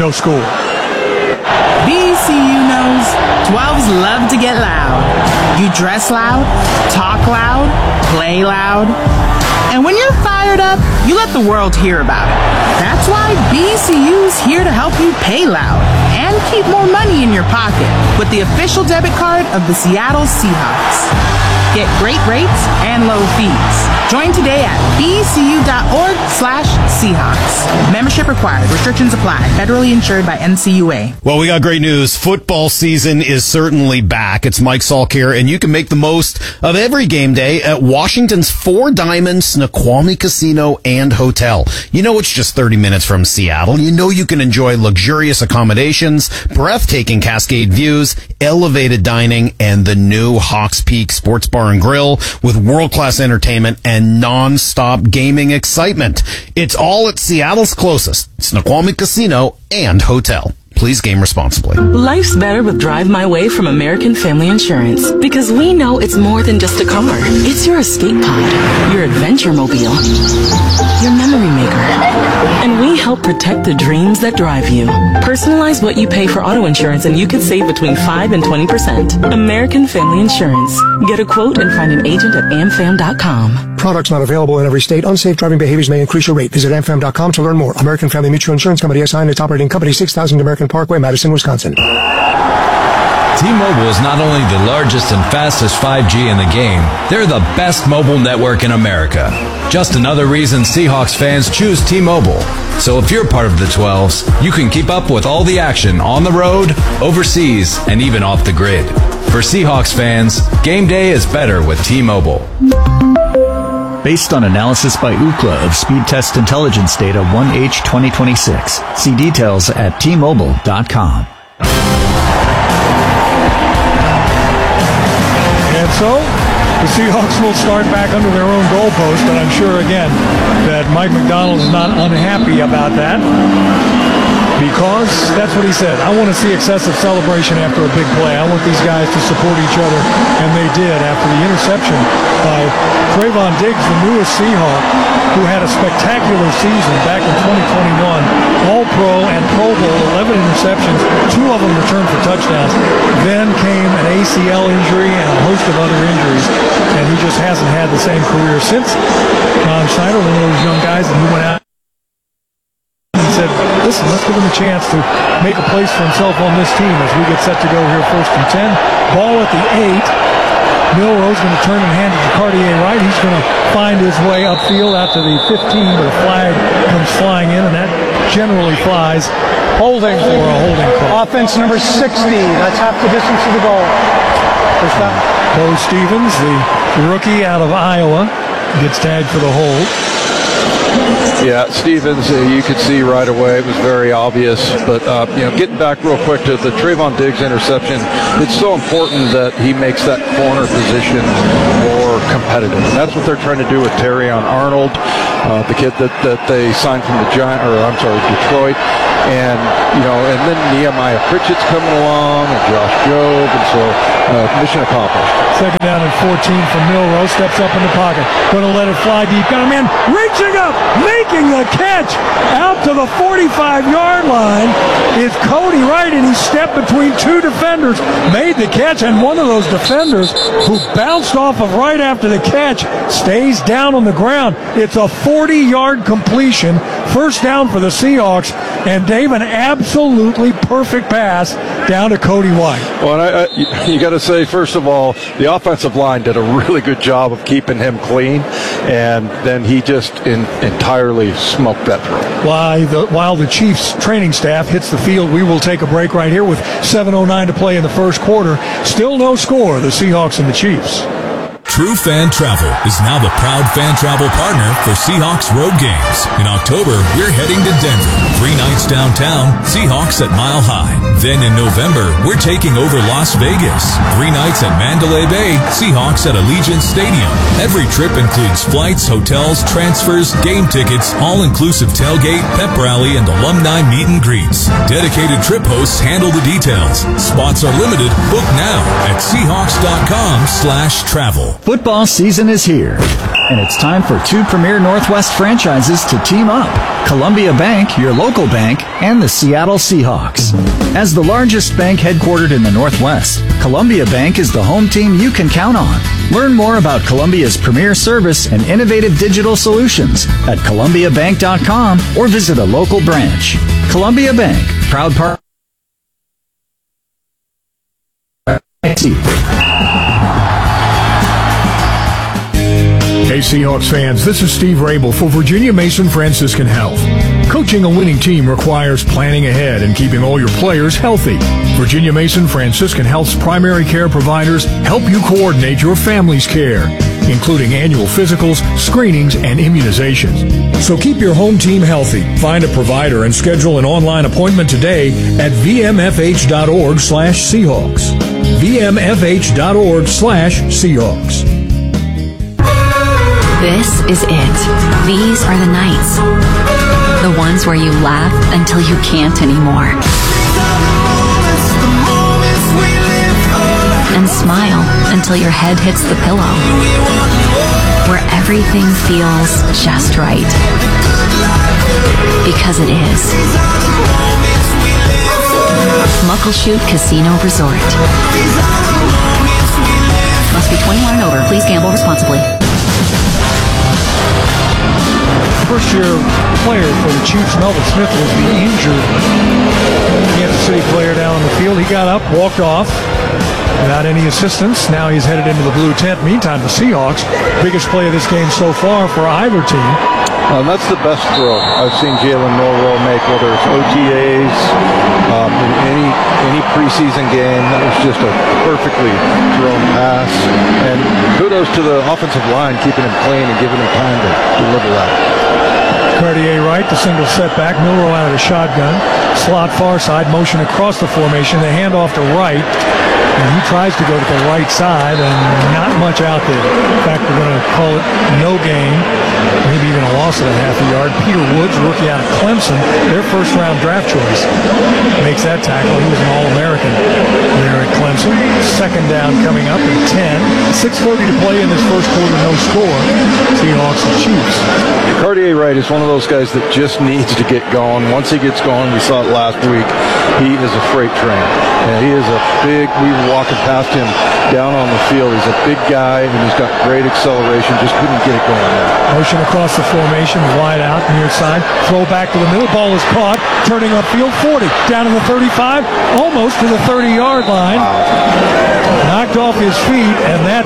no school. BCU knows 12s love to get loud. You dress loud, talk loud, play loud. And when you're fired up, you let the world hear about it. That's why BCU's here to help you pay loud and keep more money in your pocket with the official debit card of the Seattle Seahawks. Get great rates and low fees. Join today at bcu.org/Seahawks. Membership required. Restrictions apply. Federally insured by NCUA. Well, we got great news. Football season is certainly back. It's Mike Salk here, and you can make the most of every game day at Washington's Four Diamond Snoqualmie Casino and Hotel. You know it's just 30 minutes from Seattle. You know you can enjoy luxurious accommodations, breathtaking Cascade views, elevated dining, and the new Hawks Peak Sports Bar and Grill with world-class entertainment and non-stop gaming excitement. It's all at Seattle's closest Snoqualmie Casino and Hotel. Please game responsibly. Life's better with Drive My Way from American Family Insurance, because we know it's more than just a car. It's your escape pod, your adventure mobile, your memory maker. And we help protect the dreams that drive you. Personalize what you pay for auto insurance and you could save between 5 and 20%. American Family Insurance. Get a quote and find an agent at amfam.com. Products not available in every state. Unsafe driving behaviors may increase your rate. Visit amfam.com to learn more. American Family Mutual Insurance Company, SI, and its operating company, 6000 American Parkway, Madison, Wisconsin. T-Mobile is not only the largest and fastest 5G in the game, they're the best mobile network in America. Just another reason Seahawks fans choose T-Mobile. So if you're part of the 12s, you can keep up with all the action on the road, overseas, and even off the grid. For Seahawks fans, game day is better with T-Mobile. Based on analysis by Ookla of speed test intelligence data 1H 2026. See details at tmobile.com. And so, the Seahawks will start back under their own goalpost, and I'm sure, again, that Mike Macdonald is not unhappy about that, because that's what he said. I want to see excessive celebration after a big play. I want these guys to support each other, and they did after the interception by Trayvon Diggs, the newest Seahawk, who had a spectacular season back in 2021, All-Pro and Pro Bowl, 11 interceptions, 2 of them returned for touchdowns. Then came an ACL injury and a host of other injuries, and he just hasn't had the same career since. Ron Schneider, one of those young guys, and he went out and said, listen, let's give him a chance to make a place for himself on this team as we get set to go here 1st and 10. Ball at the 8. Milroe's going to turn and hand it to Cartier-Wright. He's going to find his way upfield out to the 15, but a flag comes flying in, and that generally flies. Holding for a holding call. Offense number 60. That's half the distance to the goal. First down. Bo Stevens, the rookie out of Iowa, gets tagged for the hold. Yeah, Stevens, you could see right away, it was very obvious. But, getting back real quick to the Trayvon Diggs interception, it's so important that he makes that corner position more competitive. And that's what they're trying to do with Terrion Arnold, the kid that they signed from Detroit. And then Nehemiah Pritchett's coming along, and Josh Jobe, and so mission accomplished. 2nd down and 14 from Milroe, steps up in the pocket, going to let it fly deep. Got a man reaching up, making the catch out to the 45-yard line is Cody Wright, and he stepped between 2 defenders, made the catch, and one of those defenders who bounced off of right after the catch stays down on the ground. It's a 40-yard completion, 1st down for the Seahawks, and Dave, an absolutely perfect pass down to Cody White. Well, you got to say, first of all, the offensive line did a really good job of keeping him clean, and then he just entirely smoked that throw. While the Chiefs training staff hits the field, we will take a break right here with 7:09 to play in the 1st quarter. Still no score, the Seahawks and the Chiefs. True Fan Travel is now the proud fan travel partner for Seahawks road games. In October, we're heading to Denver. 3 nights downtown, Seahawks at Mile High. Then in November, we're taking over Las Vegas. 3 nights at Mandalay Bay, Seahawks at Allegiant Stadium. Every trip includes flights, hotels, transfers, game tickets, all-inclusive tailgate, pep rally, and alumni meet and greets. Dedicated trip hosts handle the details. Spots are limited. Book now at Seahawks.com/travel. Football season is here, and it's time for two premier Northwest franchises to team up. Columbia Bank, your local bank, and the Seattle Seahawks. As the largest bank headquartered in the Northwest, Columbia Bank is the home team you can count on. Learn more about Columbia's premier service and innovative digital solutions at columbiabank.com or visit a local branch. Columbia Bank, proud partner. Hey Seahawks fans, this is Steve Rabel for Virginia Mason Franciscan Health. Coaching a winning team requires planning ahead and keeping all your players healthy. Virginia Mason Franciscan Health's primary care providers help you coordinate your family's care, including annual physicals, screenings, and immunizations. So keep your home team healthy. Find a provider and schedule an online appointment today at vmfh.org/Seahawks. vmfh.org/Seahawks. This is it. These are the nights. The ones where you laugh until you can't anymore. And smile until your head hits the pillow. Where everything feels just right. Because it is. Muckleshoot Casino Resort. Must be 21 and over. Please gamble responsibly. First-year player for the Chiefs, Melvin Smith, was the injured Kansas City player down on the field. He got up, walked off without any assistance. Now he's headed into the blue tent. Meantime, the Seahawks, biggest play of this game so far for either team. That's the best throw I've seen Jalen Milroe make, whether it's OTAs, in any preseason game. That was just a perfectly thrown pass. And kudos to the offensive line keeping him clean and giving him time to deliver that. Cartier right, the single setback. Milroe out of the shotgun. Slot far side, motion across the formation. The handoff to right. And he tries to go to the right side, and not much out there. In fact, we're going to call it no gain, maybe even a loss of a half a yard. Peter Woods, rookie out of Clemson, their first-round draft choice, makes that tackle. He was an All-American there at Clemson. Second down coming up at 10. 6:30 to play in this first quarter, no score. Seahawks and Chiefs. Cartier Wright is one of those guys that just needs to get going. Once he gets going, we saw it last week, he is a freight train. And he is a big, we were walking past him down on the field. He's a big guy, and he's got great acceleration. Just couldn't get it going there. Motion across the formation, wide out, near side. Throw back to the middle. Ball is caught. Turning upfield, 40. Down to the 35, almost to the 30-yard line. Wow. Knocked off his feet, and that's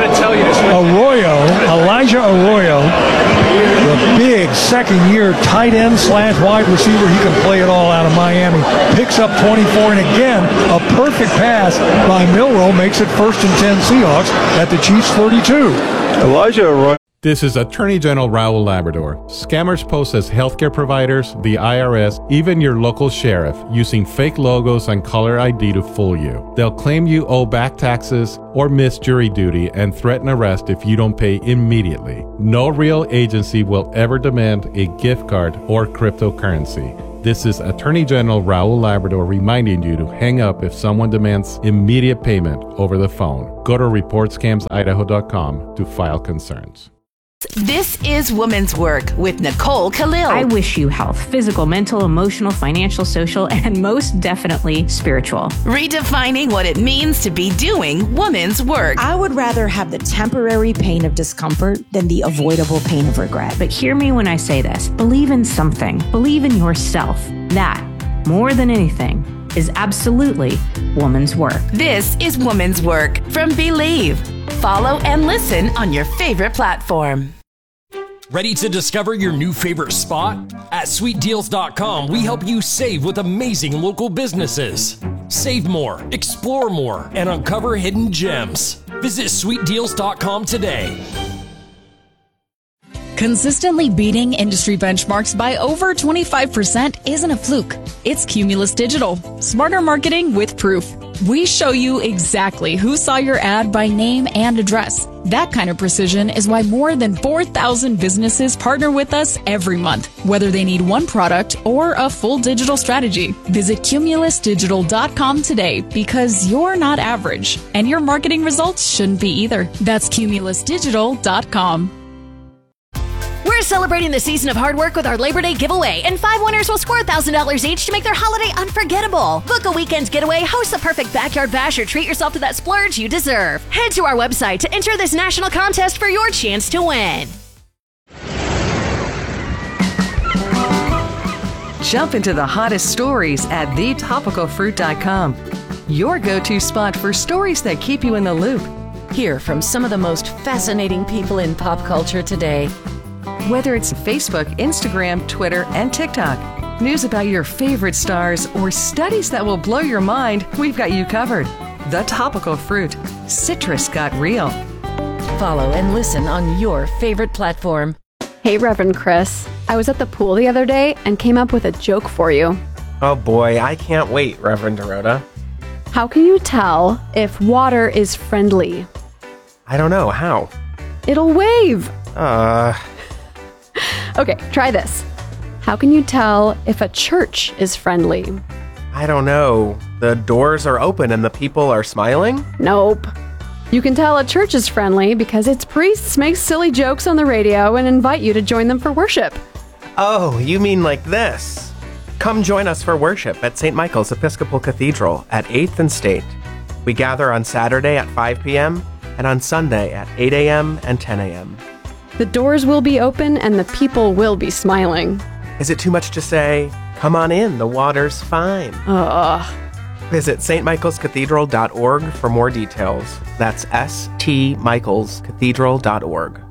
Arroyo, Elijah Arroyo, the big second-year tight end / wide receiver. He can play it all out of Miami. Picks up 24, and again, a perfect pass by Milroe makes it 1st and 10 Seahawks at the Chiefs' 32. Elijah Arroyo. This is Attorney General Raul Labrador. Scammers pose as healthcare providers, the IRS, even your local sheriff, using fake logos and caller ID to fool you. They'll claim you owe back taxes or miss jury duty and threaten arrest if you don't pay immediately. No real agency will ever demand a gift card or cryptocurrency. This is Attorney General Raul Labrador reminding you to hang up if someone demands immediate payment over the phone. Go to reportscamsidaho.com to file concerns. This is Women's Work with Nicole Khalil. I wish you health, physical, mental, emotional, financial, social, and most definitely spiritual. Redefining what it means to be doing women's work. I would rather have the temporary pain of discomfort than the avoidable pain of regret. But hear me when I say this. Believe in something. Believe in yourself. That, more than anything, is absolutely woman's work. This is Woman's Work from Believe. Follow and listen on your favorite platform. Ready to discover your new favorite spot? At sweetdeals.com, we help you save with amazing local businesses. Save more, explore more, and uncover hidden gems. Visit sweetdeals.com today. Consistently beating industry benchmarks by over 25% isn't a fluke. It's Cumulus Digital. Smarter marketing with proof. We show you exactly who saw your ad by name and address. That kind of precision is why more than 4,000 businesses partner with us every month, whether they need one product or a full digital strategy. Visit cumulusdigital.com today because you're not average, and your marketing results shouldn't be either. That's cumulusdigital.com. We're celebrating the season of hard work with our Labor Day giveaway, and 5 winners will score $1,000 each to make their holiday unforgettable. Book a weekend getaway, host the perfect backyard bash, or treat yourself to that splurge you deserve. Head to our website to enter this national contest for your chance to win. Jump into the hottest stories at thetopicalfruit.com. Your go-to spot for stories that keep you in the loop. Hear from some of the most fascinating people in pop culture today. Whether it's Facebook, Instagram, Twitter, and TikTok, news about your favorite stars, or studies that will blow your mind, we've got you covered. The Topical Fruit. Citrus got real. Follow and listen on your favorite platform. Hey, Reverend Chris. I was at the pool the other day and came up with a joke for you. Oh boy, I can't wait, Reverend Dorota. How can you tell if water is friendly? I don't know. How? It'll wave. Okay, try this. How can you tell if a church is friendly? I don't know. The doors are open and the people are smiling? Nope. You can tell a church is friendly because its priests make silly jokes on the radio and invite you to join them for worship. Oh, you mean like this? Come join us for worship at St. Michael's Episcopal Cathedral at 8th and State. We gather on Saturday at 5 p.m. and on Sunday at 8 a.m. and 10 a.m. The doors will be open and the people will be smiling. Is it too much to say, come on in, the water's fine? Visit stmichaelscathedral.org for more details. That's stmichaelscathedral.org.